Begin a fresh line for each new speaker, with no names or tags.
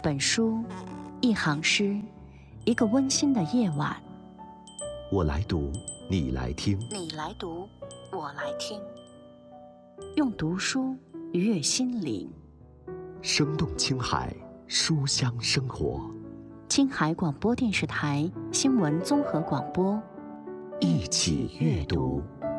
本书，一行诗，一个温馨的夜晚。
我来读，你来听。
你来读，我来听。用读书愉悦心灵。
生动青海，书香生活。
青海广播电视台新闻综合广播，
一起阅读。